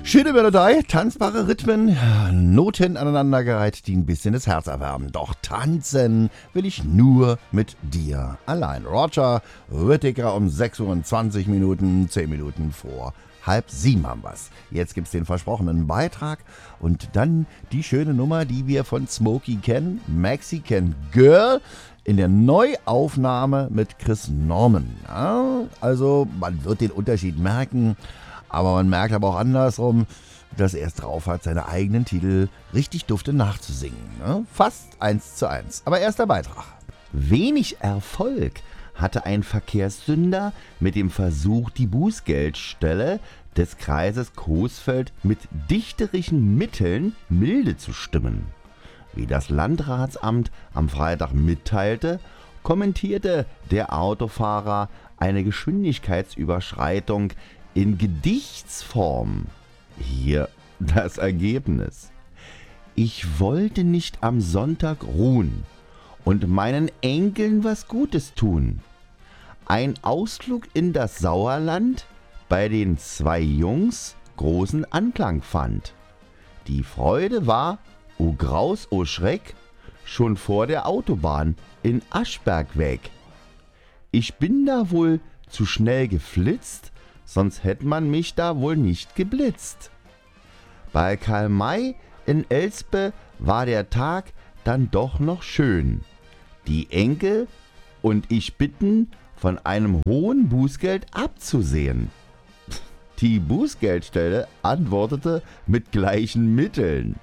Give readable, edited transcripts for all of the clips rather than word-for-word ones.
Schöne Melodie, tanzbare Rhythmen, Noten aneinandergereiht, die ein bisschen das Herz erwärmen. Doch tanzen will ich nur mit dir allein. Roger Whittaker um 6:20 Uhr, 10 Minuten vor 6:30 haben wir's. Jetzt gibt's den versprochenen Beitrag und dann die schöne Nummer, die wir von Smokey kennen, Mexican Girl, in der Neuaufnahme mit Chris Norman. Ja, also man wird den Unterschied merken, aber man merkt aber auch andersrum, dass er es drauf hat, seine eigenen Titel richtig dufte nachzusingen. Ne? Fast 1:1. Aber erst der Beitrag. Wenig Erfolg hatte ein Verkehrssünder mit dem Versuch, die Bußgeldstelle des Kreises Coesfeld mit dichterischen Mitteln milde zu stimmen. Wie das Landratsamt am Freitag mitteilte, kommentierte der Autofahrer eine Geschwindigkeitsüberschreitung in Gedichtsform. Hier das Ergebnis. Ich wollte nicht am Sonntag ruhen und meinen Enkeln was Gutes tun. Ein Ausflug in das Sauerland, bei den 2 Jungs großen Anklang fand. Die Freude war, o Graus, o Schreck, schon vor der Autobahn in Aschberg weg. Ich bin da wohl zu schnell geflitzt, sonst hätte man mich da wohl nicht geblitzt. Bei Karl May in Elspe war der Tag dann doch noch schön. Die Enkel und ich bitten, von einem hohen Bußgeld abzusehen. Die Bußgeldstelle antwortete mit gleichen Mitteln.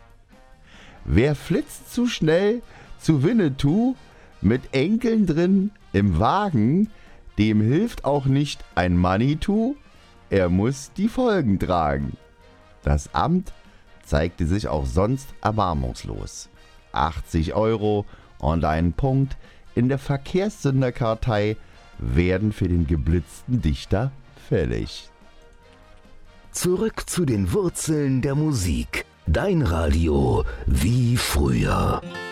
Wer flitzt zu schnell zu Winnetou mit Enkeln drin im Wagen, dem hilft auch nicht ein Manitou, er muss die Folgen tragen. Das Amt zeigte sich auch sonst erbarmungslos. 80 € und einen Punkt in der Verkehrssünderkartei werden für den geblitzten Dichter fällig. Zurück zu den Wurzeln der Musik. Dein Radio wie früher.